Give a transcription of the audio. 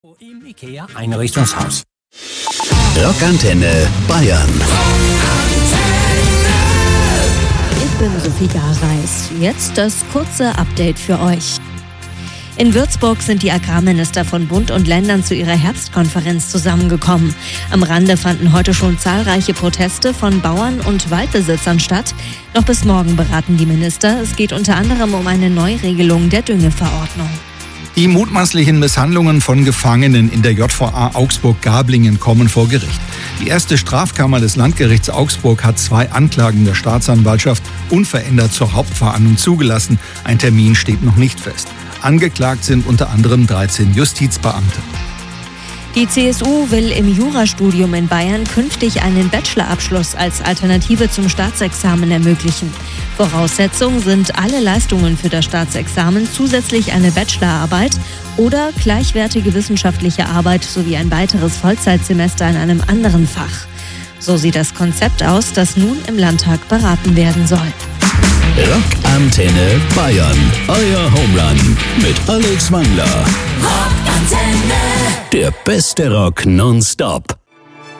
Im IKEA Einrichtungshaus. Rockantenne Bayern. Ich bin Sophie Gareis. Jetzt das kurze Update für euch. In Würzburg sind die Agrarminister von Bund und Ländern zu ihrer Herbstkonferenz zusammengekommen. Am Rande fanden heute schon zahlreiche Proteste von Bauern und Waldbesitzern statt. Noch bis morgen beraten die Minister. Es geht unter anderem um eine Neuregelung der Düngeverordnung. Die mutmaßlichen Misshandlungen von Gefangenen in der JVA Augsburg-Gablingen kommen vor Gericht. Die erste Strafkammer des Landgerichts Augsburg hat 2 Anklagen der Staatsanwaltschaft unverändert zur Hauptverhandlung zugelassen. Ein Termin steht noch nicht fest. Angeklagt sind unter anderem 13 Justizbeamte. Die CSU will im Jurastudium in Bayern künftig einen Bachelorabschluss als Alternative zum Staatsexamen ermöglichen. Voraussetzung sind alle Leistungen für das Staatsexamen, zusätzlich eine Bachelorarbeit oder gleichwertige wissenschaftliche Arbeit sowie ein weiteres Vollzeitsemester in einem anderen Fach. So sieht das Konzept aus, das nun im Landtag beraten werden soll. Rockantenne Bayern. Euer Homerun mit Alex Wangler. Rockantenne. Der beste Rock nonstop.